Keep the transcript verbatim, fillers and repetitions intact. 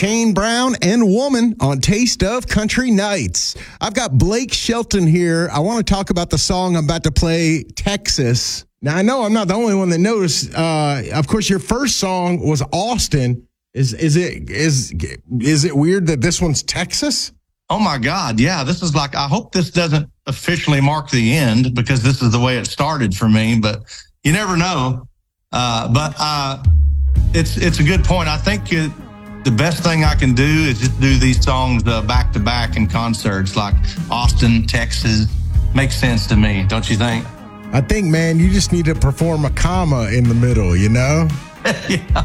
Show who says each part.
Speaker 1: Kane Brown and Woman on Taste of Country Nights. I've got Blake Shelton here. I want to talk about the song I'm about to play, Texas. Now, I know I'm not the only one that noticed. Uh, of course, your first song was Austin. Is is it is is it weird that this one's Texas?
Speaker 2: Oh, my God. Yeah, this is like, I hope this doesn't officially mark the end because this is the way it started for me, but you never know. Uh, but uh, it's it's a good point. I think it, the best thing I can do is just do these songs uh, back to back in concerts like Austin, Texas. Makes sense to me, don't you think?
Speaker 1: I think, man, you just need to perform a comma in the middle, you know?
Speaker 2: Yeah.